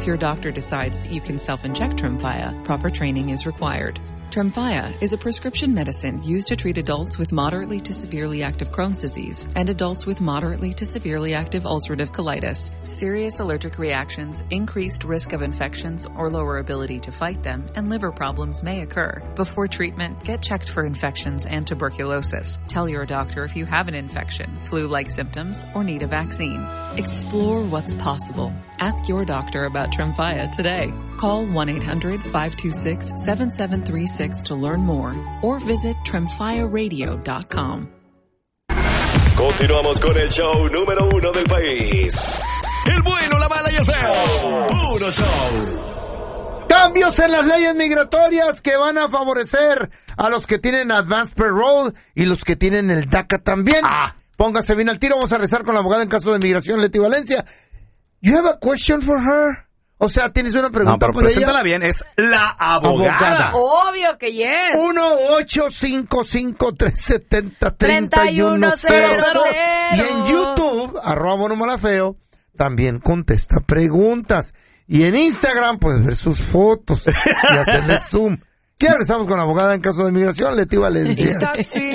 If your doctor decides that you can self-inject Tremfya, proper training is required. Tremfya is a prescription medicine used to treat adults with moderately to severely active Crohn's disease and adults with moderately to severely active ulcerative colitis. Serious allergic reactions, increased risk of infections or lower ability to fight them, and liver problems may occur. Before treatment, get checked for infections and tuberculosis. Tell your doctor if you have an infection, flu-like symptoms, or need a vaccine. Explore what's possible. Ask your doctor about Tremfya today. Call 1-800-526-7736 to learn more or visit TremfyaRadio.com. Continuamos con el show número 1 del país. El bueno, la mala y el feo. Puro show. Cambios en las leyes migratorias que van a favorecer a los que tienen Advanced Parole y los que tienen el DACA también. Póngase bien al tiro. Vamos a rezar con la abogada en caso de migración, Leti Valencia. You have a question for her? O sea, ¿tienes una pregunta para preséntala ella? bien, es la abogada. Obvio que yes. 1-855-370-3100. Y en YouTube, @bonomalafeo, también contesta preguntas. Y en Instagram puedes ver sus fotos y hacerle zoom. Ya regresamos con la abogada en caso de migración, Leti Valencia.